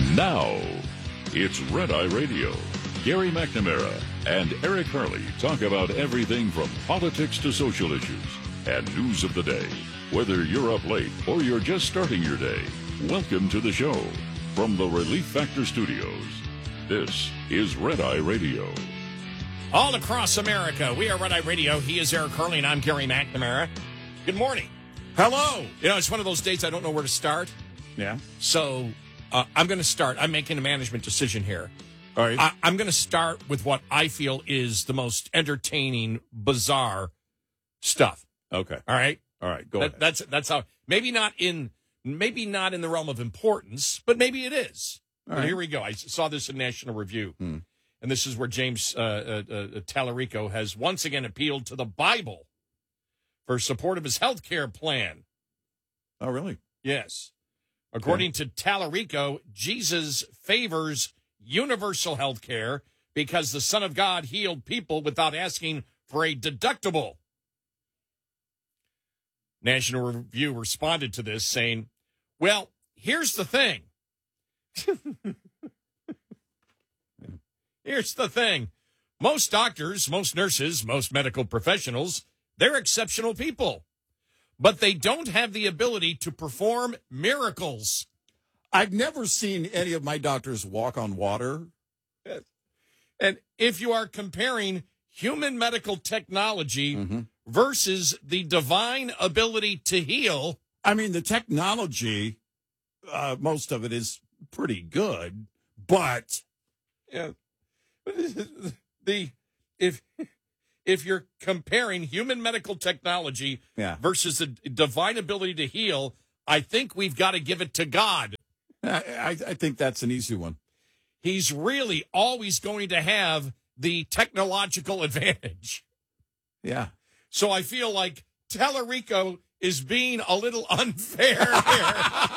Now, it's Red Eye Radio. Gary McNamara and Eric Harley talk about everything from politics to social issues and news of the day. Whether you're up late or you're just starting your day, welcome to the show. From the Relief Factor Studios, this is Red Eye Radio. All across America, we are Red Eye Radio. He is Eric Harley, and I'm Gary McNamara. Good morning. Hello. You know, it's one of those days I don't know where to start. Yeah. So I'm going to start. I'm making a management decision here. All right. I'm going to start with what I feel is the most entertaining, bizarre stuff. Okay. All right? All right. Go ahead. That's how. Maybe not in the realm of importance, but maybe it is. All But right. here we go. I saw this in National Review. And this is where James Tallarico has once again appealed to the Bible for support of his health care plan. Oh, really? Yes. According to Tallarico, Jesus favors universal health care because the Son of God healed people without asking for a deductible. National Review responded to this saying, well, here's the thing. Here's the thing. Most doctors, most nurses, most medical professionals, they're exceptional people. But they don't have the ability to perform miracles. I've never seen any of my doctors walk on water. And if you are comparing human medical technology versus the divine ability to heal, I mean, the technology, most of it is pretty good, but yeah, if you're comparing human medical technology versus the divine ability to heal, I think we've got to give it to God. I think that's an easy one. He's really always going to have the technological advantage. Yeah. So I feel like Tallarico is being a little unfair here.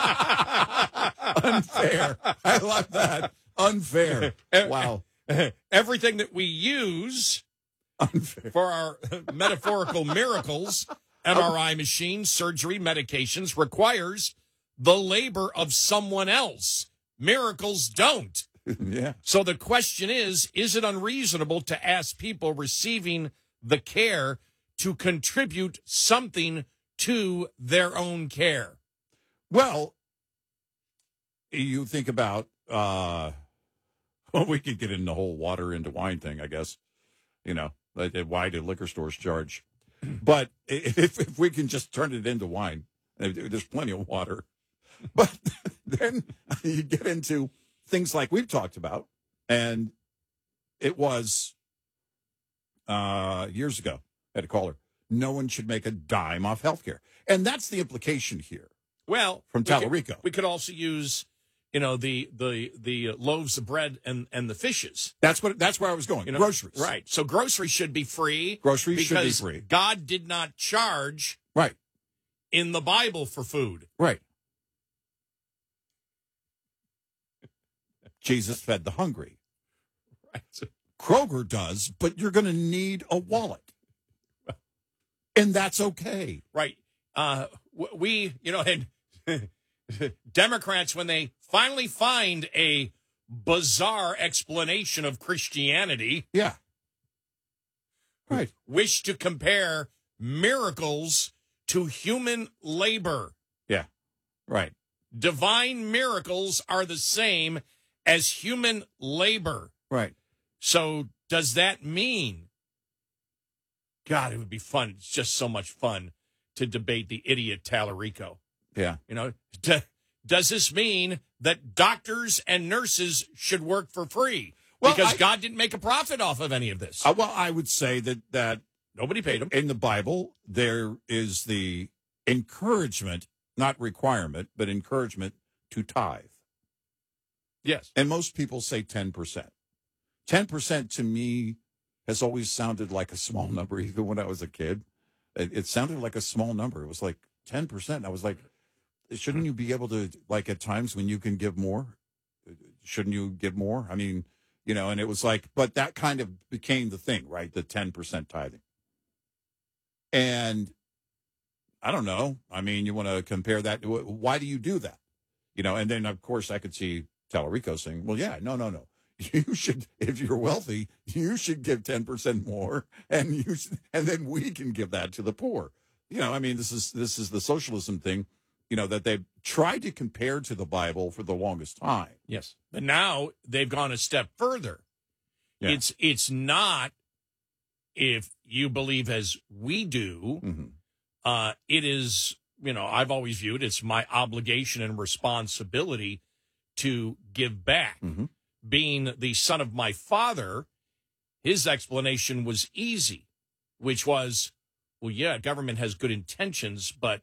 Unfair. I love that. Unfair. Wow. Everything that we use Unfair. for our metaphorical miracles, MRI machines, surgery, medications, requires the labor of someone else. Miracles don't. Yeah. So the question is it unreasonable to ask people receiving the care to contribute something to their own care? Well, you think about, well, we could get in the whole water into wine thing, I guess. You know, like, why do liquor stores charge? But if we can just turn it into wine, there's plenty of water. But then you get into things like we've talked about, and it was years ago, I had a caller, no one should make a dime off healthcare. And that's the implication here. Well, from Tallarico. We could also use, you know, the loaves of bread and the fishes. That's where I was going. You know, groceries. Right. So groceries should be free. Groceries should be because free. God did not charge Right. in the Bible for food. Right. Jesus fed the hungry. Right. Kroger does, but you're going to need a wallet. And that's okay. Right. We, you know, and Democrats, when they finally find a bizarre explanation of Christianity, Yeah. Right. wish to compare miracles to human labor. Yeah. Right. Divine miracles are the same as human labor. Right. So does that mean, God, it would be fun. It's just so much fun to debate the idiot Tallarico. Yeah. You know, does this mean that doctors and nurses should work for free? Well, Because God didn't make a profit off of any of this. Well, I would say that Nobody paid him. in the Bible, there is the encouragement, not requirement, but encouragement to tithe. Yes. And most people say 10%. 10% to me has always sounded like a small number, even when I was a kid. It sounded like a small number. It was like 10%. I was like, shouldn't you be able to, like at times when you can give more, shouldn't you give more? I mean, you know, and it was like, but that kind of became the thing, right? The 10% tithing. And I don't know. I mean, you want to compare that. Why do you do that? You know, and then, of course, I could see Tallarico saying, well, yeah, no. You should, if you're wealthy, you should give 10% more, and then we can give that to the poor. I mean, this is the socialism thing, that they've tried to compare to the Bible for the longest time. Yes. But now they've gone a step further. Yeah. It's not if you believe as we do. Mm-hmm. It is, I've always viewed it's my obligation and responsibility to give back. Mm-hmm. Being the son of my father, his explanation was easy, which was, well, yeah, government has good intentions, but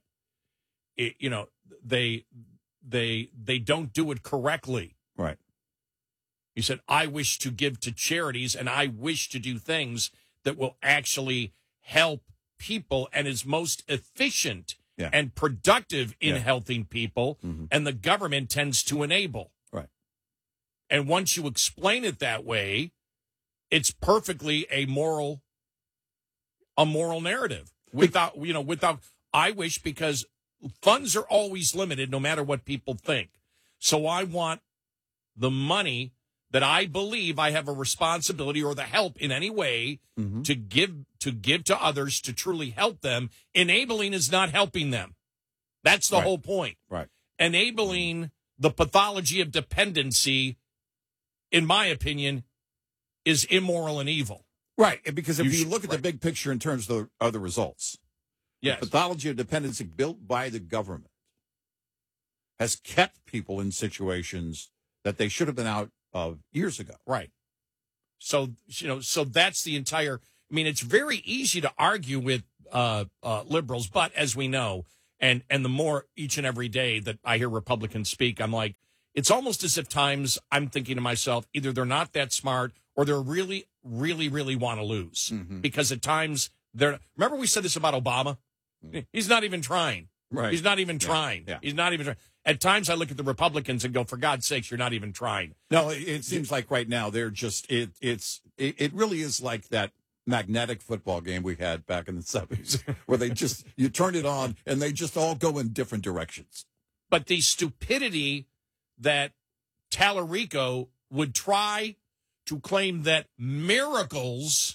they don't do it correctly. Right. He said, I wish to give to charities, and I wish to do things that will actually help people and is most efficient and productive in helping people, mm-hmm. and the government tends to enable. Right. And once you explain it that way, it's perfectly a moral narrative. Without I wish, because funds are always limited no matter what people think. So I want the money that I believe I have a responsibility or the help in any way mm-hmm. to give to others to truly help them. Enabling is not helping them. That's the whole point. Right. Enabling the pathology of dependency, in my opinion, is immoral and evil. Right, because if you look at the big picture in terms of the results, yes. The pathology of dependency built by the government has kept people in situations that they should have been out of years ago. Right. So that's the entire. I mean, it's very easy to argue with liberals, but as we know, and the more each and every day that I hear Republicans speak, I'm like, it's almost as if times I'm thinking to myself, either they're not that smart or they're really, really, really want to lose. Mm-hmm. Because at times remember we said this about Obama? Mm-hmm. He's not even trying. Right. He's not even trying. Yeah. He's not even trying. At times I look at the Republicans and go, for God's sakes, you're not even trying. No, it seems like right now they're just, it really is like that magnetic football game we had back in the 70s where you turn it on and they just all go in different directions. But the stupidity that Tallarico would try to claim that miracles,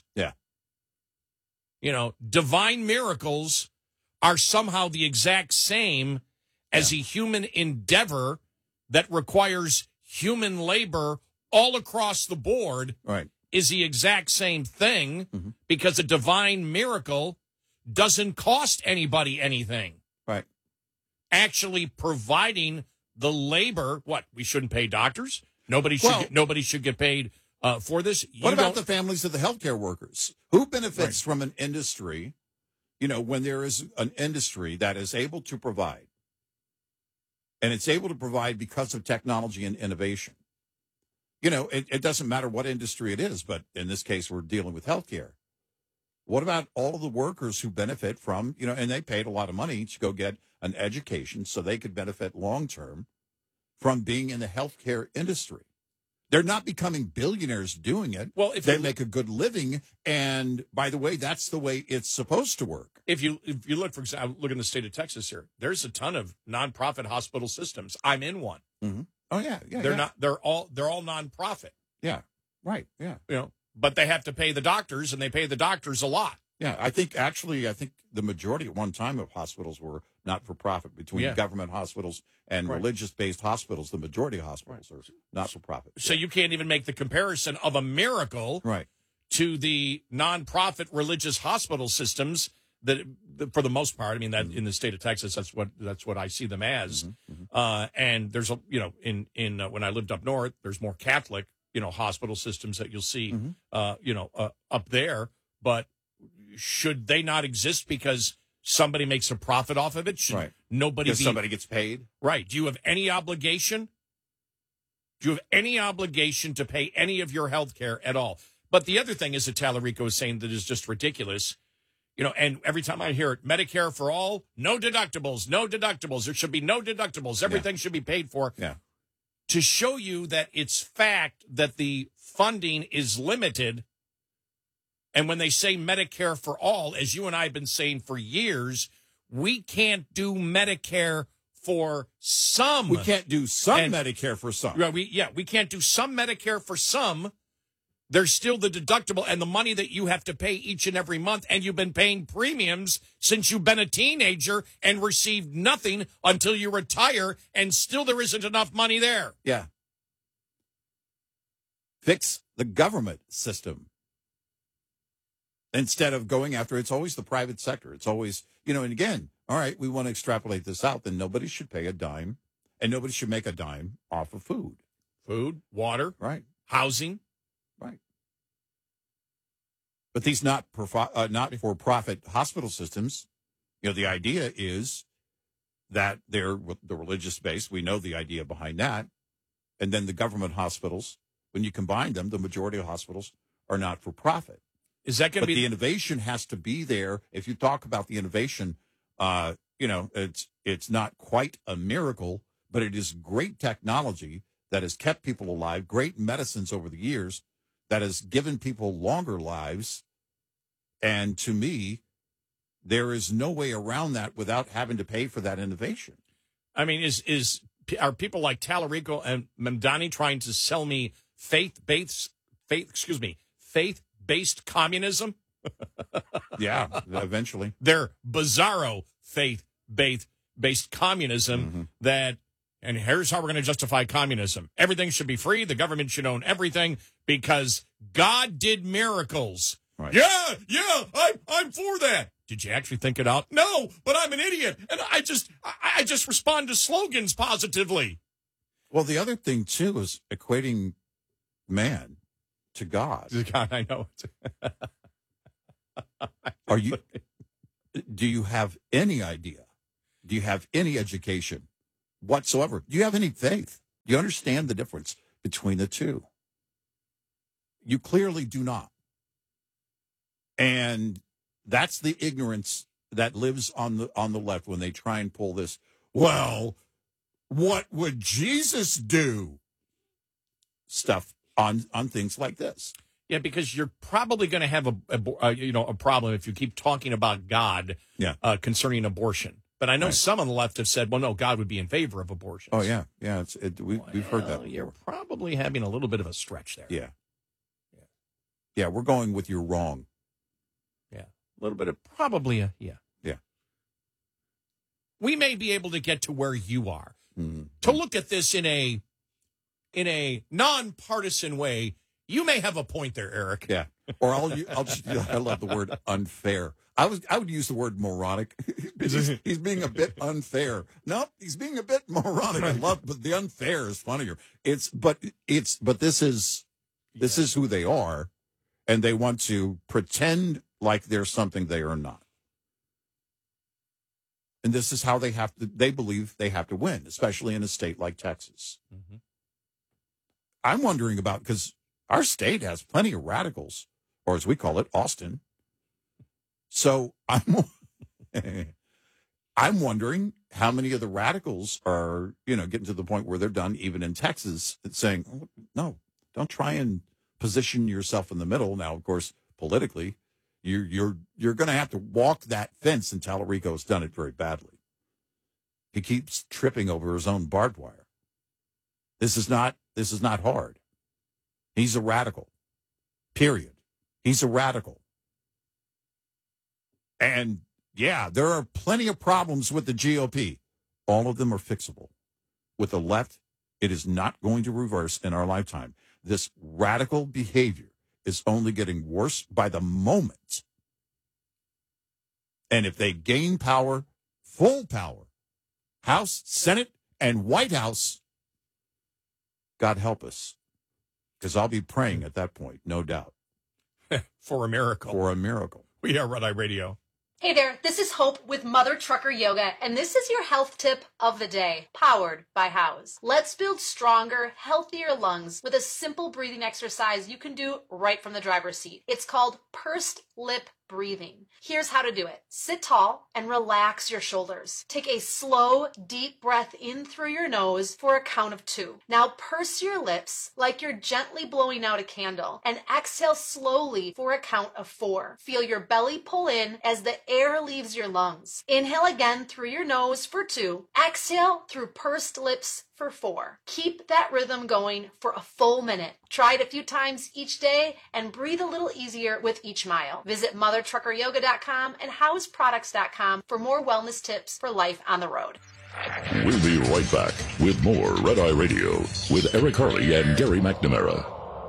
divine miracles are somehow the exact same as a human endeavor that requires human labor all across the board, right, is the exact same thing, mm-hmm. because a divine miracle doesn't cost anybody anything. Right. Actually providing the labor, we shouldn't pay doctors? Nobody should get paid for this? What about the families of the healthcare workers? Who benefits from an industry, when there is an industry that is able to provide, and it's able to provide because of technology and innovation? It doesn't matter what industry it is, but in this case, we're dealing with healthcare. What about all of the workers who benefit from, and they paid a lot of money to go get an education so they could benefit long-term from being in the healthcare industry? They're not becoming billionaires doing it. Well, if they make a good living, and by the way, that's the way it's supposed to work. If you look, for example, look in the state of Texas here, there's a ton of nonprofit hospital systems. I'm in one. Mm-hmm. Oh yeah, they're all nonprofit. Yeah, right. Yeah, but they have to pay the doctors, and they pay the doctors a lot. Yeah, I think the majority at one time of hospitals were not for profit. Between government hospitals and religious-based hospitals, the majority of hospitals are not for profit. So you can't even make the comparison of a miracle to the nonprofit religious hospital systems that, for the most part, I mean, that in the state of Texas, that's what I see them as. Mm-hmm. And there's when I lived up north, there's more Catholic, hospital systems that you'll see, mm-hmm. Up there, but should they not exist because somebody makes a profit off of it? Should somebody gets paid? Right. Do you have any obligation? Do you have any obligation to pay any of your health care at all? But the other thing is that Tallarico is saying that is just ridiculous. And every time I hear it, Medicare for all, no deductibles, no deductibles. There should be no deductibles. Everything should be paid for. Yeah. To show you that it's fact that the funding is limited. And when they say Medicare for all, as you and I have been saying for years, we can't do Medicare for some. We can't do some Medicare for some. We can't do some Medicare for some. There's still the deductible and the money that you have to pay each and every month, and you've been paying premiums since you've been a teenager and received nothing until you retire, and still there isn't enough money there. Yeah. Fix the government system. Instead of going after, it's always the private sector. It's always, and again, all right, we want to extrapolate this out, then nobody should pay a dime, and nobody should make a dime off of food. Food, water, right, housing. Right. But these not-for-profit hospital systems, the idea is that they're the religious base. We know the idea behind that. And then the government hospitals, when you combine them, the majority of hospitals are not-for-profit. Is that going to be... But the innovation has to be there. If you talk about the innovation, it's not quite a miracle, but it is great technology that has kept people alive, great medicines over the years that has given people longer lives. And to me, there is no way around that without having to pay for that innovation. I mean, are people like Tallarico and Mamdani trying to sell me faith-based communism? Yeah, eventually. They're bizarro faith-based communism that, and here's how we're going to justify communism. Everything should be free. The government should own everything because God did miracles. Right. Yeah, I'm for that. Did you actually think it out? No, but I'm an idiot, and I just respond to slogans positively. Well, the other thing too is equating man to God. God, I know. Do you have any idea? Do you have any education whatsoever? Do you have any faith? Do you understand the difference between the two? You clearly do not. And that's the ignorance that lives on the left when they try and pull this, well, what would Jesus do? Stuff on things like this. Yeah, because you're probably going to have a problem if you keep talking about God concerning abortion. But I know some on the left have said, well, no, God would be in favor of abortion. Oh, yeah. Yeah, we've heard that before. You're probably having a little bit of a stretch there. Yeah, we're going with you're wrong. Yeah, a little bit of probably yeah. We may be able to get to where you are. Mm-hmm. To look at this in a nonpartisan way. You may have a point there, Eric. Yeah. Or I'll just, I love the word unfair. I would use the word moronic. He's being a bit unfair. No, he's being a bit moronic. I love, but the unfair is funnier. But this is who they are, and they want to pretend like they're something they are not. And this is how they believe they have to win, especially in a state like Texas. Mm-hmm. I'm wondering about, because our state has plenty of radicals, or as we call it, Austin. So I'm wondering how many of the radicals are, getting to the point where they're done, even in Texas, saying, oh, no, don't try and position yourself in the middle. Now, of course, politically, you're going to have to walk that fence, and Tallarico's done it very badly. He keeps tripping over his own barbed wire. This is not hard. He's a radical, period. He's a radical. And, yeah, there are plenty of problems with the GOP. All of them are fixable. With the left, it is not going to reverse in our lifetime. This radical behavior is only getting worse by the moment. And if they gain power, full power, House, Senate, and White House, God help us. Because I'll be praying at that point, no doubt. For a miracle. For a miracle. We are Red Eye Radio. Hey there, this is Hope with Mother Trucker Yoga, and this is your health tip of the day, powered by House. Let's build stronger, healthier lungs with a simple breathing exercise you can do right from the driver's seat. It's called pursed lip breathing. Here's how to do it. Sit tall and relax your shoulders. Take a slow, deep breath in through your nose for a count of 2. Now purse your lips like you're gently blowing out a candle and exhale slowly for a count of 4. Feel your belly pull in as the air leaves your lungs. Inhale again through your nose for 2. Exhale through pursed lips for 4. Keep that rhythm going for a full minute. Try it a few times each day and breathe a little easier with each mile. Visit mothertruckeryoga.com and houseproducts.com for more wellness tips for life on the road. We'll be right back with more Red Eye Radio with Eric Harley and Gary McNamara.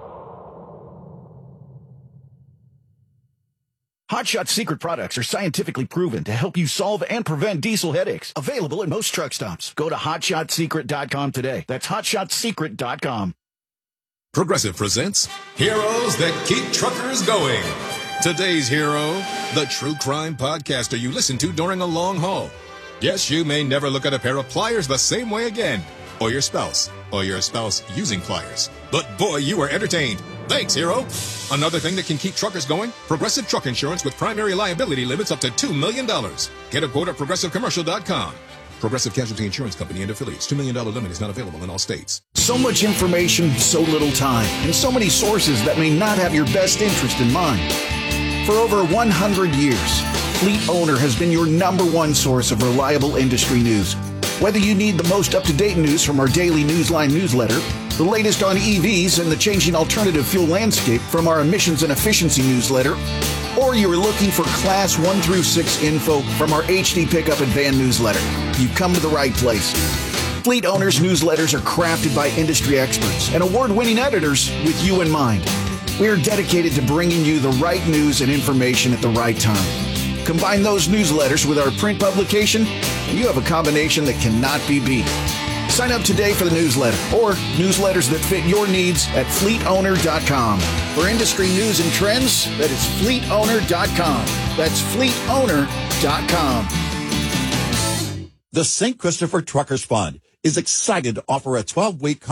Hot Shot Secret products are scientifically proven to help you solve and prevent diesel headaches. Available at most truck stops. Go to HotShotSecret.com today. That's HotShotSecret.com. Progressive presents Heroes That Keep Truckers Going. Today's hero, the true crime podcaster you listen to during a long haul. Yes, you may never look at a pair of pliers the same way again. Or your spouse using pliers. But boy, you were entertained. Thanks, hero. Another thing that can keep truckers going, Progressive Truck Insurance with primary liability limits up to $2 million. Get a quote at ProgressiveCommercial.com. Progressive Casualty Insurance Company and affiliates. $2 million limit is not available in all states. So much information, so little time, and so many sources that may not have your best interest in mind. For over 100 years, Fleet Owner has been your #1 source of reliable industry news. Whether you need the most up-to-date news from our daily Newsline newsletter, the latest on EVs and the changing alternative fuel landscape from our emissions and efficiency newsletter, or you are looking for Class 1 through 6 info from our HD Pickup and Van newsletter, you've come to the right place. Fleet Owners newsletters are crafted by industry experts and award-winning editors with you in mind. We are dedicated to bringing you the right news and information at the right time. Combine those newsletters with our print publication, and you have a combination that cannot be beat. Sign up today for the newsletter or newsletters that fit your needs at FleetOwner.com. For industry news and trends, that is FleetOwner.com. That's FleetOwner.com. The St. Christopher Truckers Fund is excited to offer a 12-week